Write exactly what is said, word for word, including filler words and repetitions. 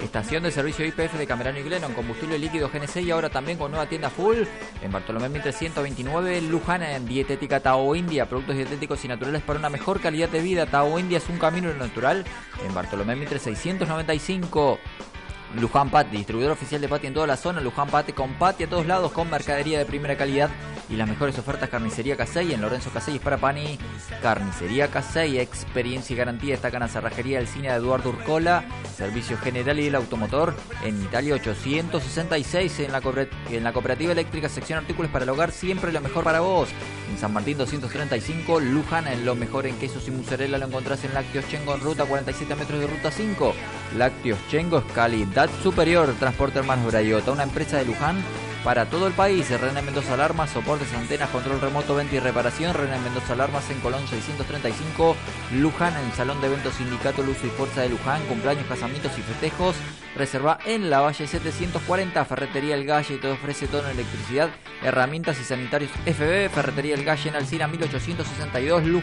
estación de servicio Y P F de Camerano y Glennon, combustible líquido G N C y ahora también con nueva tienda full en Bartolomé mil trescientos veintinueve, Luján, en dietética Tao India, productos dietéticos y naturales para una mejor calidad de vida. Tao India es un camino natural en Bartolomé mil seiscientos noventa y cinco. Luján Pate, distribuidor oficial de Pate en toda la zona. Luján Pate con Pate a todos lados, con mercadería de primera calidad y las mejores ofertas. Carnicería Casey en Lorenzo Casey y Parapani. Carnicería Casey, experiencia y garantía. Destacan a Cerrajería del Cine de Eduardo Urcola, servicio general y del automotor en Italia ochocientos sesenta y seis. En la, en la cooperativa eléctrica, sección artículos para el hogar, siempre lo mejor para vos. En San Martín doscientos treinta y cinco, Luján, en lo mejor en quesos y mozzarella lo encontrás en Lácteos Chengo en ruta cuarenta y siete metros de ruta cinco. Lácteos Chengo es calidad superior. Transporte Hermanos Brayota, una empresa de Luján para todo el país. René Mendoza Alarmas, soportes, antenas, control remoto, venta y reparación. René Mendoza Alarmas en Colón seiscientos treinta y cinco. Luján, en Salón de Eventos Sindicato Luz y Fuerza de Luján, cumpleaños, casamientos y festejos. Reserva en la Valle setecientos cuarenta. Ferretería El Galle, te ofrece todo en electricidad, herramientas y sanitarios F B. Ferretería El Galle en Alcina mil ochocientos sesenta y dos.